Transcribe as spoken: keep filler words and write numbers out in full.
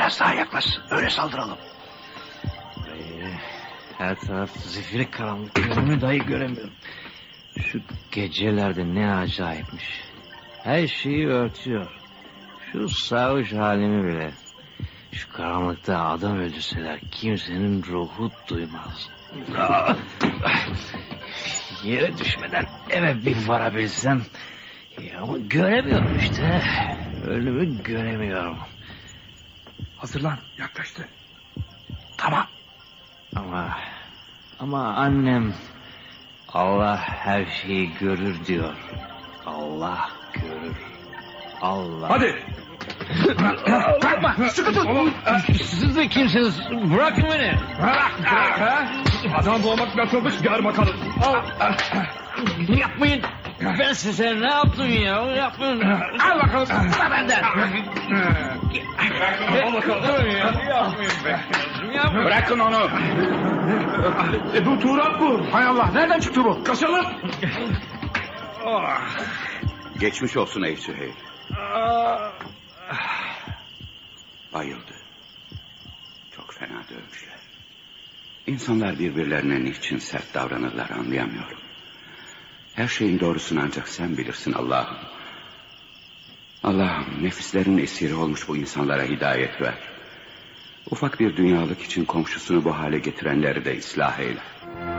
Biraz daha yaklaş. Öyle saldıralım. Ee, her taraf zifiri karanlık. Önümü dahi göremiyorum. Şu gecelerde ne acayipmiş. Her şeyi örtüyor. Şu sarhoş halimi bile. Şu karanlıkta adam öldürseler kimsenin ruhu duymaz. Yere düşmeden eve bir varabilsem. Ya ama göremiyorum işte. Önümü göremiyorum. Hazırlan, yaklaştı. Tamam. Ama ama annem Allah her şeyi görür diyor. Allah görür. Allah. Hadi. Bırakma, sıkı tut. Siz de kimsiniz? Bırakın beni. Adam boğmak nasılmış gör bakalım. Yapmayın. Ben size ne yaptım ya? Yapmayın. Al bakalım. Sıra benden. Al bakalım. Yapmayın. Bırakın onu. E, bu Tuğrap bu. Hay Allah, nereden çıktı bu? Kaçalım. Geçmiş olsun ey Süheyl. Bayıldı. Çok fena dövmüşler. İnsanlar birbirlerine niçin sert davranırlar anlayamıyorum. Her şeyin doğrusunu ancak sen bilirsin Allah'ım. Allah'ım nefislerin esiri olmuş bu insanlara hidayet ver. Ufak bir dünyalık için komşusunu bu hale getirenleri de ıslah eyle.